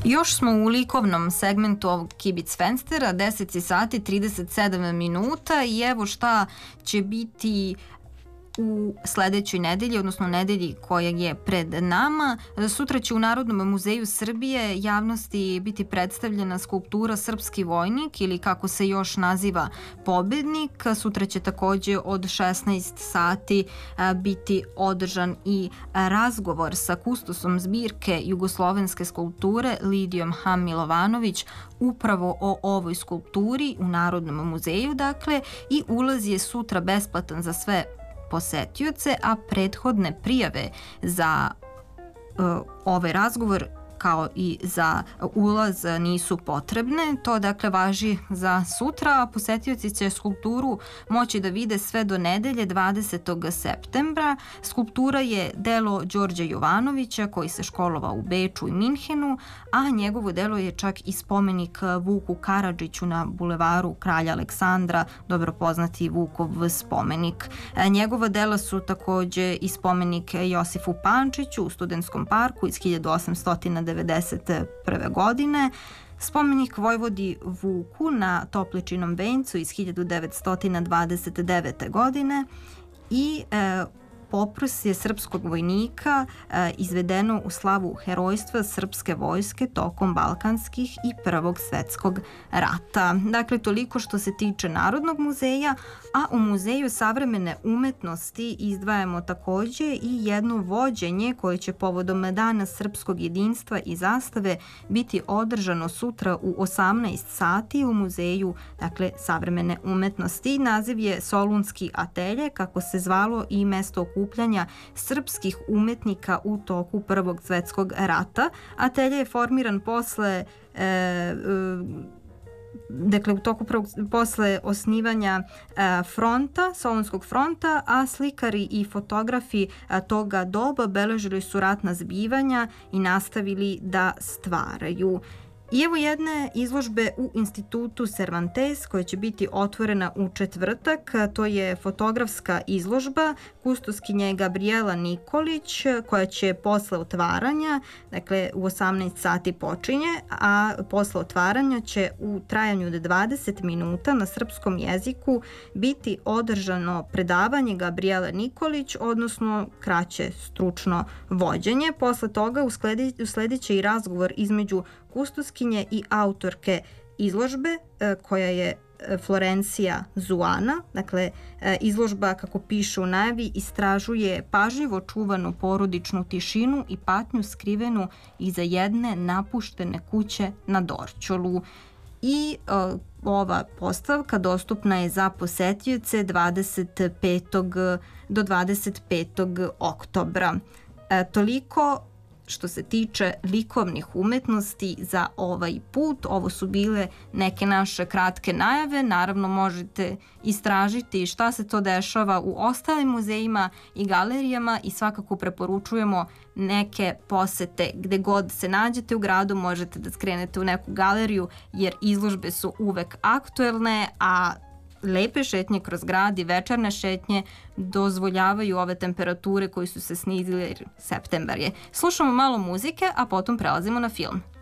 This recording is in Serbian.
Još smo u likovnom segmentu ovog Kibic Fenstera, 10 sati 37 minuta i evo šta će biti u sledećoj nedelji, odnosno nedelji koja je pred nama. Sutra će u Narodnom muzeju Srbije javnosti biti predstavljena skulptura Srpski vojnik ili kako se još naziva Pobednik. Sutra će takođe od 16 sati biti održan i razgovor sa kustosom zbirke jugoslovenske skulpture Lidijom Ham Milovanović upravo o ovoj skulpturi u Narodnom muzeju, dakle, i ulaz je sutra besplatan za sve posetioce, a prethodne prijave za ovaj razgovor kao i za ulaz nisu potrebne. To dakle važi za sutra. Posetioci će skulpturu moći da vide sve do nedelje 20. septembra. Skulptura je delo Đorđa Jovanovića koji se školovao u Beču i Minhenu, a njegovo delo je čak i spomenik Vuku Karadžiću na bulevaru Kralja Aleksandra, dobro poznati Vukov spomenik. Njegova dela su takođe i spomenik Josifu Pančiću u Studentskom parku iz 1891. godine, spomenik Vojvodi Vuku na Topličinom vencu iz 1929. godine i poprsje srpskog vojnika izvedeno u slavu herojstva srpske vojske tokom Balkanskih i Prvog svetskog rata. Dakle, toliko što se tiče Narodnog muzeja, a u Muzeju savremene umetnosti izdvajamo takođe i jedno vođenje koje će povodom Dana srpskog jedinstva i zastave biti održano sutra u 18 sati u Muzeju, dakle, savremene umetnosti. Naziv je Solunski atelje, kako se zvalo i mesto okupljanja srpskih umetnika u toku Prvog svetskog rata. Atelje je formiran posle dakle u toku posle osnivanja fronta, Solunskog fronta, a slikari i fotografi toga doba beležili su ratna zbivanja i nastavili da stvaraju. I evo jedne izložbe u Institutu Cervantes koja će biti otvorena u četvrtak. To je fotografska izložba kustoskinje Gabriela Nikolić koja će posle otvaranja, dakle u 18 sati počinje, a posle otvaranja će u trajanju od 20 minuta na srpskom jeziku biti održano predavanje Gabriela Nikolić, odnosno kraće stručno vođenje. Posle toga usledit i razgovor između kustoskinje i autorke izložbe koja je Florencija Zuana. Dakle, izložba, kako piše u najavi, istražuje pažljivo čuvanu porodičnu tišinu i patnju skrivenu iza jedne napuštene kuće na Dorćolu. I ova postavka dostupna je za posetioce 25. do 25. oktobra. Toliko što se tiče likovnih umetnosti za ovaj put. Ovo su bile neke naše kratke najave. Naravno možete istražiti šta se to dešava u ostalim muzejima i galerijama i svakako preporučujemo neke posete gde god se nađete u gradu, možete da skrenete u neku galeriju jer izložbe su uvek aktuelne, a lepe šetnje kroz grad i večerne šetnje dozvoljavaju ove temperature koje su se snizile jer septembar je. Slušamo malo muzike, a potom prelazimo na film.